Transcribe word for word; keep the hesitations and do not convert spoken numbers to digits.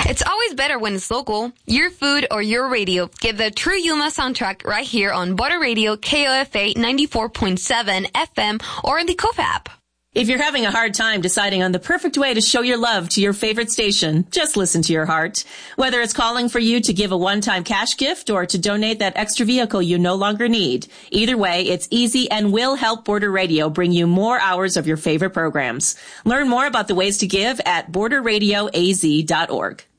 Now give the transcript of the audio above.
It's always better when it's local. Your food or your radio. Get the True Yuma soundtrack right here on Border Radio K O F A ninety-four point seven F M or in the K O F app. If you're having a hard time deciding on the perfect way to show your love to your favorite station, just listen to your heart. Whether it's calling for you to give a one-time cash gift or to donate that extra vehicle you no longer need, either way, it's easy and will help Border Radio bring you more hours of your favorite programs. Learn more about the ways to give at border radio a z dot org.